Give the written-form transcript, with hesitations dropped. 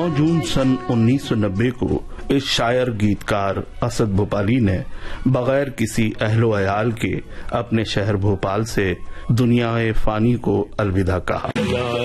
9 जून सन 1990 को इस शायर गीतकार असद भोपाली ने बगैर किसी अहलो अयाल के अपने शहर भोपाल से दुनिया फानी को अलविदा कहा।